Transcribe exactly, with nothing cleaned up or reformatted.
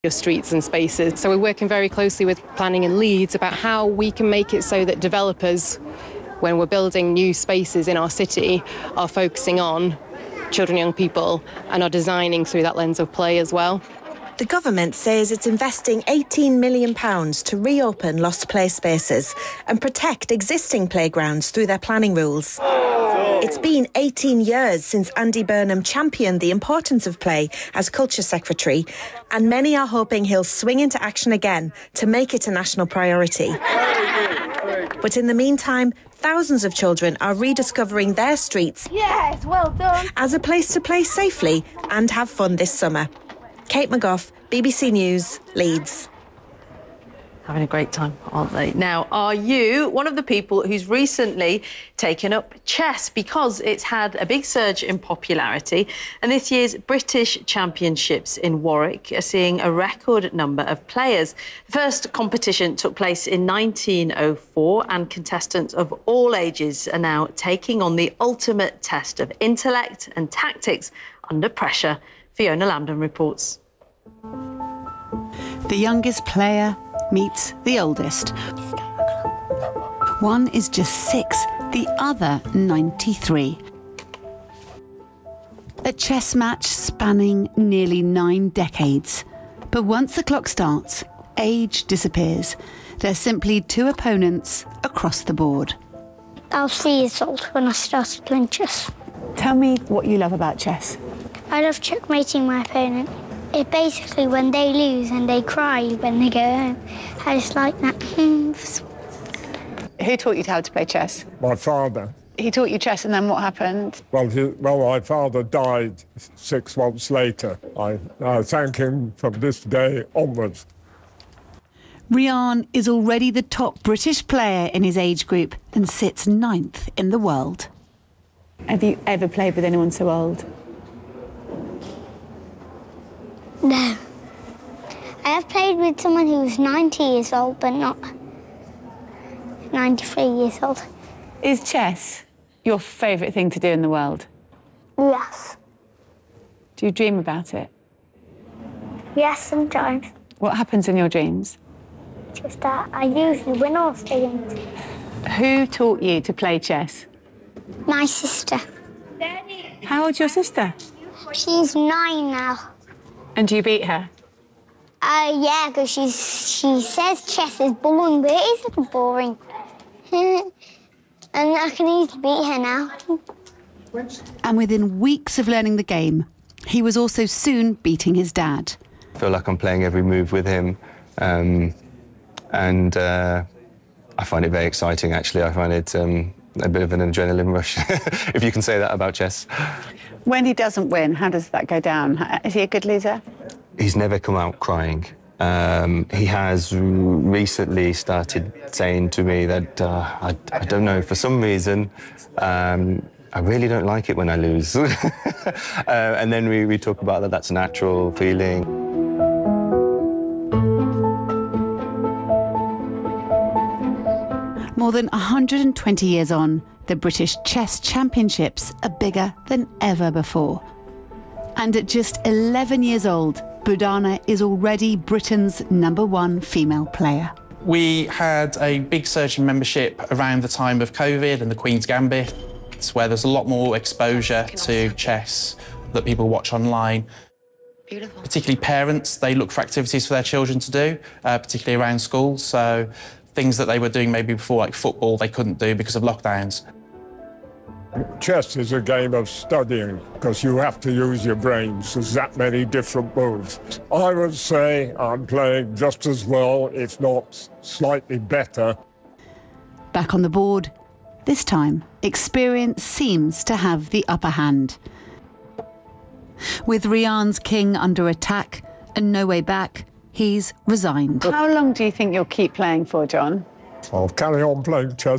your streets and spaces. So we're working very closely with planning in Leeds about how we can make it so that developers, when we're building new spaces in our city, are focusing on children and young people and are designing through that lens of play as well. The government says it's investing eighteen million pounds to reopen lost play spaces and protect existing playgrounds through their planning rules. It's been eighteen years since Andy Burnham championed the importance of play as Culture Secretary, and many are hoping he'll swing into action again to make it a national priority. But in the meantime, thousands of children are rediscovering their streets yes, well done. as a place to play safely and have fun this summer. Kate McGough, B B C News, Leeds. Having a great time, aren't they? Now, are you one of the people who's recently taken up chess because it's had a big surge in popularity? And this year's British Championships in Warwick are seeing a record number of players. The first competition took place in nineteen oh four, and contestants of all ages are now taking on the ultimate test of intellect and tactics under pressure. Fiona Lambden reports. The youngest player meets the oldest. One is just six, the other ninety-three. A chess match spanning nearly nine decades. But once the clock starts, age disappears. They're simply two opponents across the board. I was three years old when I started playing chess. Tell me what you love about chess. I love checkmating my opponent. It's basically when they lose and they cry when they go home. I just like that. Who taught you how to play chess? My father. He taught you chess, and then what happened? Well, he, well, my father died six months later. I, I thank him from this day onwards. Rian is already the top British player in his age group and sits ninth in the world. Have you ever played with anyone so old? No. I have played with someone who was ninety years old, but not ninety-three years old. Is chess your favourite thing to do in the world? Yes. Do you dream about it? Yes, sometimes. What happens in your dreams? Just that I usually win all the games. Who taught you to play chess? My sister. How old's your sister? She's nine now. And do you beat her? Uh, yeah, because she's she says chess is boring, but it isn't boring. And I can easily beat her now. And within weeks of learning the game, he was also soon beating his dad. I feel like I'm playing every move with him, um, and uh, I find it very exciting, actually. I find it um, a bit of an adrenaline rush, if you can say that about chess. When he doesn't win, how does that go down? Is he a good loser? He's never come out crying. Um, he has recently started saying to me that, uh, I, I don't know, for some reason, um, I really don't like it when I lose. uh, and then we, we talk about that, that's a natural feeling. More than one hundred twenty years on, the British Chess Championships are bigger than ever before. And at just eleven years old, Budana is already Britain's number one female player. We had a big surge in membership around the time of COVID and the Queen's Gambit, where there's a lot more exposure to chess that people watch online. Beautiful. Particularly parents, they look for activities for their children to do, uh, particularly around school. So things that they were doing maybe before, like football, they couldn't do because of lockdowns. Chess is a game of studying because you have to use your brains. There's that many different moves. I would say I'm playing just as well, if not slightly better. Back on the board, this time, experience seems to have the upper hand. With Rian's king under attack and no way back, he's resigned. How long do you think you'll keep playing for, John? I'll carry on playing chess